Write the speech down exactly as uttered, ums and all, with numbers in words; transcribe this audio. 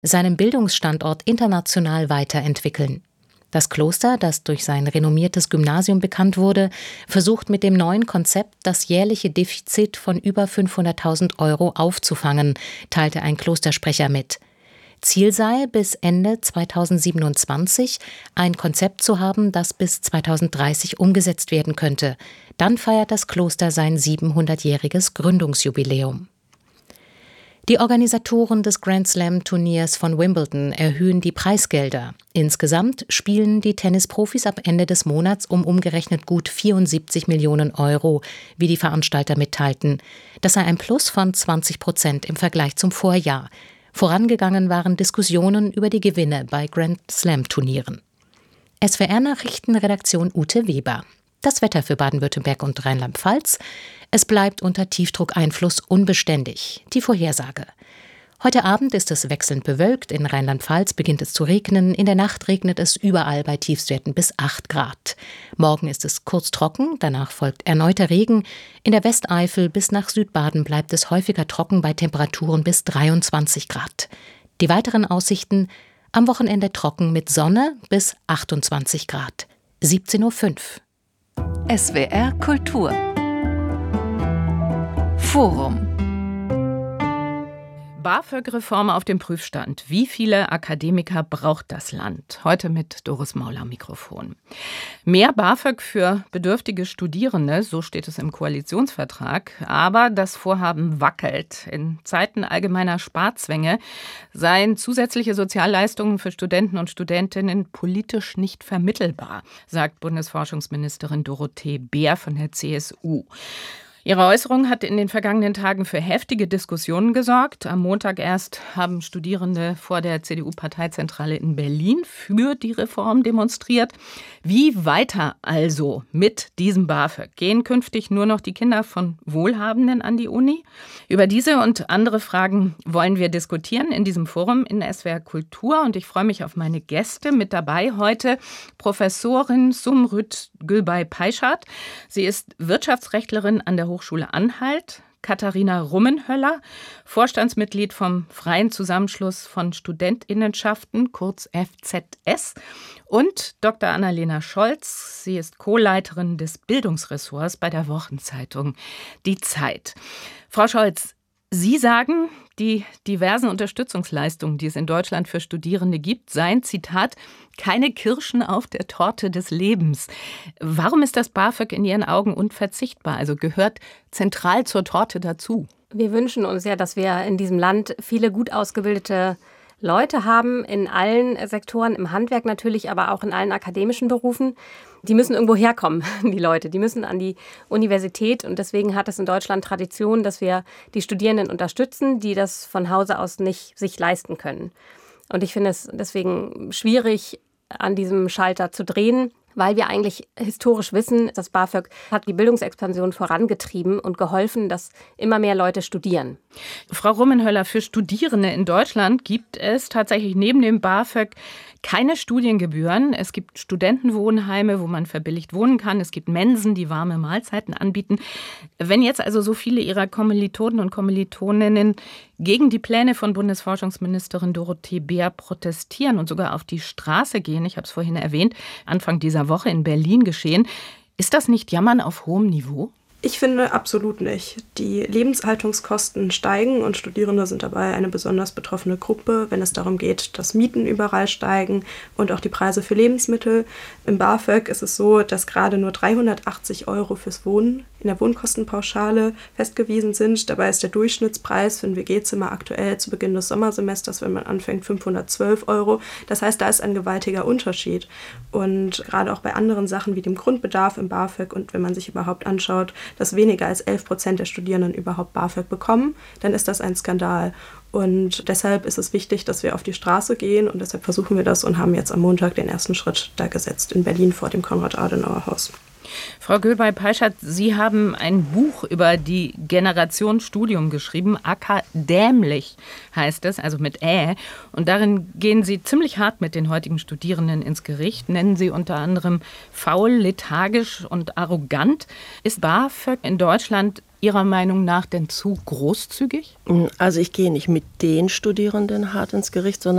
seinen Bildungsstandort international weiterentwickeln. Das Kloster, das durch sein renommiertes Gymnasium bekannt wurde, versucht mit dem neuen Konzept, das jährliche Defizit von über fünfhunderttausend Euro aufzufangen, teilte ein Klostersprecher mit. Ziel sei, bis Ende zweitausendsiebenundzwanzig ein Konzept zu haben, das bis zweitausenddreißig umgesetzt werden könnte. Dann feiert das Kloster sein siebenhundertjähriges Gründungsjubiläum. Die Organisatoren des Grand-Slam-Turniers von Wimbledon erhöhen die Preisgelder. Insgesamt spielen die Tennisprofis ab Ende des Monats um umgerechnet gut vierundsiebzig Millionen Euro, wie die Veranstalter mitteilten. Das sei ein Plus von zwanzig Prozent im Vergleich zum Vorjahr. Vorangegangen waren Diskussionen über die Gewinne bei Grand-Slam-Turnieren. S W R-Nachrichtenredaktion Ute Weber. Das Wetter für Baden-Württemberg und Rheinland-Pfalz. Es bleibt unter Tiefdruckeinfluss unbeständig. Die Vorhersage. Heute Abend ist es wechselnd bewölkt. In Rheinland-Pfalz beginnt es zu regnen. In der Nacht regnet es überall bei Tiefstwerten bis acht Grad. Morgen ist es kurz trocken. Danach folgt erneuter Regen. In der Westeifel bis nach Südbaden bleibt es häufiger trocken bei Temperaturen bis dreiundzwanzig Grad. Die weiteren Aussichten: am Wochenende trocken mit Sonne bis achtundzwanzig Grad. siebzehn Uhr fünf. S W R Kultur Forum. BAföG-Reform auf dem Prüfstand. Wie viele Akademiker braucht das Land? Heute mit Doris Mauler am Mikrofon. Mehr BAföG für bedürftige Studierende, so steht es im Koalitionsvertrag. Aber das Vorhaben wackelt. In Zeiten allgemeiner Sparzwänge seien zusätzliche Sozialleistungen für Studenten und Studentinnen politisch nicht vermittelbar, sagt Bundesforschungsministerin Dorothee Bär von der C S U. Ihre Äußerung hat in den vergangenen Tagen für heftige Diskussionen gesorgt. Am Montag erst haben Studierende vor der C D U-Parteizentrale in Berlin für die Reform demonstriert. Wie weiter also mit diesem BAföG? Gehen künftig nur noch die Kinder von Wohlhabenden an die Uni? Über diese und andere Fragen wollen wir diskutieren in diesem Forum in S W R Kultur. Und ich freue mich auf meine Gäste. Mit dabei heute Professorin Sumrüt Gülbay-Peichardt. Sie ist Wirtschaftsrechtlerin an der Hochschule Anhalt. Katharina Rummenhöller, Vorstandsmitglied vom Freien Zusammenschluss von Studentinnenschaften, kurz F Z S. Und Doktor Annalena Scholz. Sie ist Co-Leiterin des Bildungsressorts bei der Wochenzeitung Die Zeit. Frau Scholz, Sie sagen, die diversen Unterstützungsleistungen, die es in Deutschland für Studierende gibt, seien, Zitat, keine Kirschen auf der Torte des Lebens. Warum ist das BAföG in Ihren Augen unverzichtbar? Also gehört zentral zur Torte dazu? Wir wünschen uns ja, dass wir in diesem Land viele gut ausgebildete Leute haben, in allen Sektoren, im Handwerk natürlich, aber auch in allen akademischen Berufen. Die müssen irgendwo herkommen, die Leute. Die müssen an die Universität. Und deswegen hat es in Deutschland Tradition, dass wir die Studierenden unterstützen, die das von Hause aus nicht sich leisten können. Und ich finde es deswegen schwierig, an diesem Schalter zu drehen, weil wir eigentlich historisch wissen, das BAföG hat die Bildungsexpansion vorangetrieben und geholfen, dass immer mehr Leute studieren. Frau Rummenhöller, für Studierende in Deutschland gibt es tatsächlich neben dem BAföG keine Studiengebühren. Es gibt Studentenwohnheime, wo man verbilligt wohnen kann. Es gibt Mensen, die warme Mahlzeiten anbieten. Wenn jetzt also so viele Ihrer Kommilitonen und Kommilitoninnen gegen die Pläne von Bundesforschungsministerin Dorothee Bär protestieren und sogar auf die Straße gehen, ich habe es vorhin erwähnt, Anfang dieser Woche in Berlin geschehen, ist das nicht Jammern auf hohem Niveau? Ich finde absolut nicht. Die Lebenshaltungskosten steigen und Studierende sind dabei eine besonders betroffene Gruppe, wenn es darum geht, dass Mieten überall steigen und auch die Preise für Lebensmittel. Im BAföG ist es so, dass gerade nur dreihundertachtzig Euro fürs Wohnen in der Wohnkostenpauschale festgewiesen sind. Dabei ist der Durchschnittspreis für ein W G-Zimmer aktuell zu Beginn des Sommersemesters, wenn man anfängt, fünfhundertzwölf Euro. Das heißt, da ist ein gewaltiger Unterschied. Und gerade auch bei anderen Sachen wie dem Grundbedarf im BAföG und wenn man sich überhaupt anschaut, dass weniger als elf Prozent der Studierenden überhaupt BAföG bekommen, dann ist das ein Skandal. Und deshalb ist es wichtig, dass wir auf die Straße gehen und deshalb versuchen wir das und haben jetzt am Montag den ersten Schritt da gesetzt in Berlin vor dem Konrad-Adenauer-Haus. Frau Gülbay-Peichardt, Sie haben ein Buch über die Generation Studium geschrieben. Akadämlich heißt es, also mit Ä. Und darin gehen Sie ziemlich hart mit den heutigen Studierenden ins Gericht. Nennen Sie unter anderem faul, lethargisch und arrogant. Ist BAföG in Deutschland Ihrer Meinung nach denn zu großzügig? Also ich gehe nicht mit den Studierenden hart ins Gericht, sondern